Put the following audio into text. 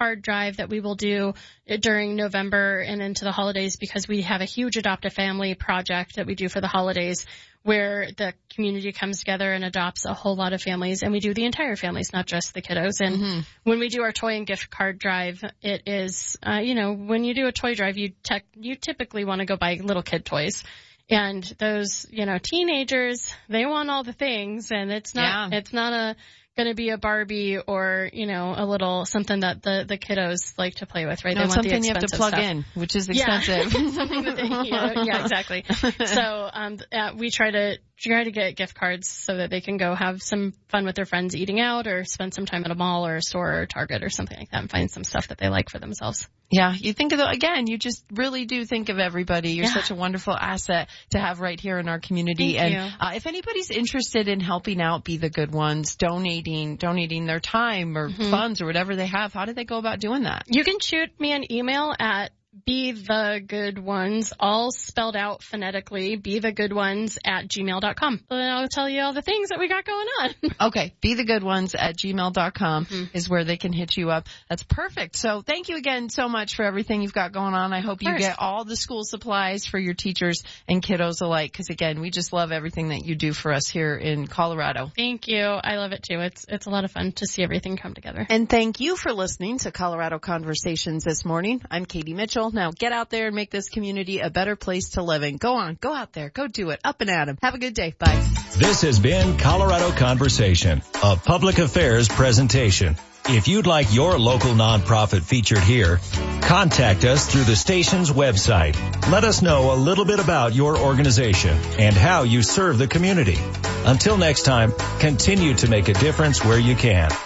card drive that we will do during November and into the holidays, because we have a huge Adopt a Family project that we do for the holidays, where the community comes together and adopts a whole lot of families, and we do the entire families, not just the kiddos. And when we do our toy and gift card drive, it is, when you do a toy drive, you typically want to go buy little kid toys. And those, teenagers, they want all the things, and it's not going to be a Barbie or, a little something that the kiddos like to play with, right? No, they want something the you have to plug stuff in, which is expensive. Yeah, something that exactly. So, we try to get gift cards so that they can go have some fun with their friends eating out, or spend some time at a mall or a store or Target or something like that, and find some stuff that they like for themselves. Yeah, you think of you just really do think of everybody. You're such a wonderful asset to have right here in our community. Thank and you. If anybody's interested in helping out Be the Good Ones, donating their time or funds or whatever they have, how do they go about doing that? You can shoot me an email at Be the Good Ones, all spelled out phonetically, bethegoodones@gmail.com. And I'll tell you all the things that we got going on. Okay, bethegoodones@gmail.com is where they can hit you up. That's perfect. So thank you again so much for everything you've got going on. I hope you get all the school supplies for your teachers and kiddos alike, because again, we just love everything that you do for us here in Colorado. Thank you. I love it too. It's a lot of fun to see everything come together. And thank you for listening to Colorado Conversations this morning. I'm Katie Mitchell. Now get out there and make this community a better place to live in. Go on, go out there, go do it. Up and at 'em. Have a good day. Bye. This has been Colorado Conversation, a public affairs presentation. If you'd like your local nonprofit featured here, contact us through the station's website. Let us know a little bit about your organization and how you serve the community. Until next time, continue to make a difference where you can.